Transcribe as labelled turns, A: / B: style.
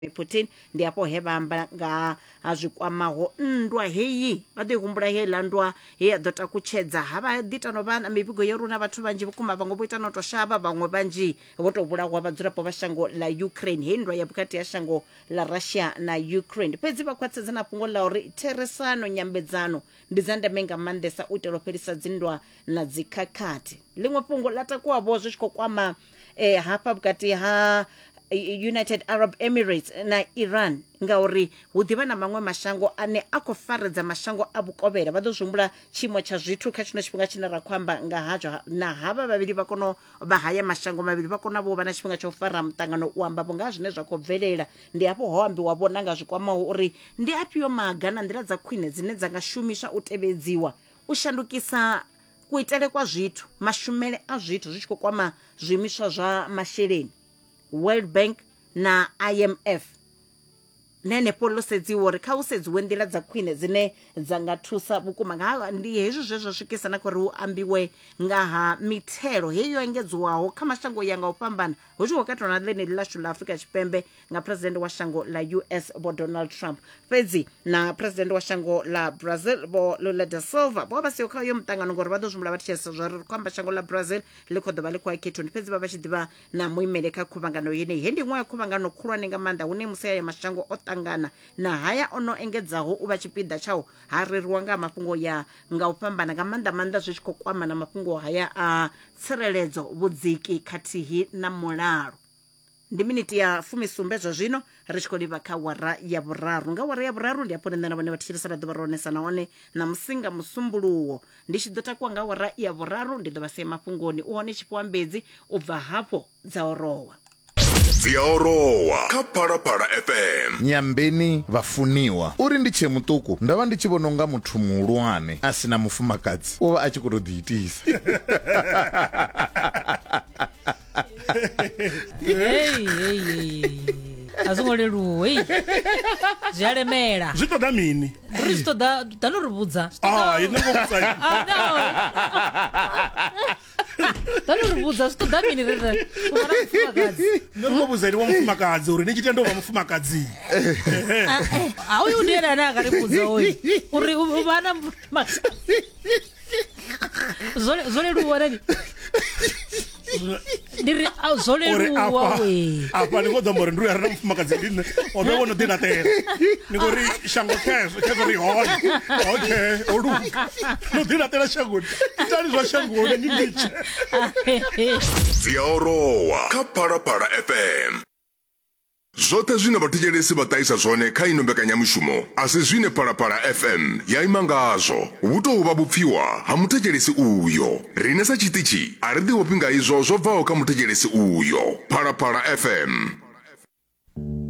A: Putin ndi apo he vhamba nga ha zwikwamaho nndwa heyi vha ḓo humbula he landwa he ya ḓo takutshedza ha vha ḓi tano vha na mivhigo yo runa vhathu vhanzhi vhukuma vhaṅwe vho ita no to shavha vhaṅwe vhanzhi vho to vhulawa vhadzulapo vha shango la Ukraine he nndwa ya vhukati ya shango la Russia na Ukraine. Fhedzi vha khwaṱhisedza na fhungo la uri theresano nyambedzano ndi dza ndeme nga maanḓesa u itela u fhelisa dzinndwa na dzikhakhathi. Ḽiṅwe fhungo ḽa takuwavho zwi tshi khou kwama hafha vhukati ha United Arab Emirates na Iran ngauri hu ḓivha na maṅwe mashango ane a khou faredza mashango a vhukovhela vha ḓo zhumbula tshiimo tsha zwithu kha tshino tshifhinga tshine ra khou amba nga hatsho na havha vhavhili vha kona vha haya mashango mavhili vha kona vho vha na tshifhinga tsha u fara muṱangano u amba nga zwine zwa khou bvelela. Ndi hafho ho ambiwa vhona nga zwikwamaho uri ndi afhio maga na nḓila dza khwine dzine dza nga shumiswa u tevhedziwa u shandukisa kuitele kwa zwithu mashumele a zwithu zwi tshi khou kwama zwiimiswa zwa masheleni World Bank na IMF nenefho ḽo sedziwa uri kha u sedziwe nḓila dza khwine dzine dza nga thusa vhukuma nga ndi hezwi zwe zwa swikisa na kuri hu ambiwe nga ha mithelo heyo engedzwaho kha mashango ya nga u fhambana hu tshi khou katelwa na ḽeneḽi ḽashu ḽa Afrika Tshipembe nga president wa shango la US Bo Donald Trump. Fhedzi na president wa shango la Brazil Bo Lula da Silva vho vha siho kha uyo muṱangano ngori vha ḓo zhumbula vha tshi tshesa zwa ri khou amba shango la Brazil ḽi khou ḓovha ḽi khou khethoni. Fhedzi vha vha tshi ḓivha na muimele kha khuvhangano yeneyi he ndi ṅwe ya khuvhangano khulwane nga maanḓa hune musi ya mashango o ṱangana na haya ono engedzaho u vha tshipiḓa tshawo ha reriwa nga mafhungo ya nga u fhambana nga maanḓa zwi tshi khou kwama na mafhungo haya a tsireledzo vhudziki khathihi na mulalo. Ndi miniti ya 17 zwa zwino ri tshi khou livha kha wara ya vhuraru nga wara ya vhuraru ndi hafho nṋe na vhone vha thetshelesa ḓuvha ronesa nahone na musinga musumbuluwo ndi tshi ḓo takuwa nga wara ya vhuraru ndi ḓo vha sia mafhungoni u hone tshifhiwa mbedzi u bva hafho dza orowa
B: Ziaorowa kha Phalaphala FM.
C: Nyambeni vhafuniwa uri ndi tshe muṱuku ndavha ndi tshi vhona unga muthu muhulwane a sina mufumakadzi u vha a tshi khou tou ḓiitisa.
D: Azongo leluwa zwi a lemela
E: zwi ṱoḓa mini
D: uri zwi ṱoḓa no ri vhudza ḓano ri vhudza zwi ṱoḓa mini rere u vha na mufumakadzi
E: no ri vhudza wa mufumakadzi uri ni tshi tenda u vha mufumakadzi
D: a uyu ndi ene ane a nga ri vhudza hoyu uri u vha na mufumakadzi zwo leluwa rani ndiri zwo leluwa we
E: apa ni khou ḓo uri ndi uya ri na mufumakadzi ndine o ḓo vhono ḓilatela ni khou ri shango khezwo ri hone okay o luga no ḓilatela shangoni itani zwa shangoni ni nditshe
B: Ziaorowa kha Phalaphala FM. Zwoṱhe zwine vhathetshelesi vha ṱahisa zwone kha ino mbekanyamushumo a si zwine Phalaphala FM ya ima ngazwo hu tou vha vhupfiwa ha muthetshelesi uyo. Riṋe sa tshiṱitshi a ri ḓivhofhi nga izwo zwo bvaho kha muthetshelesi uyo. Phalaphala FM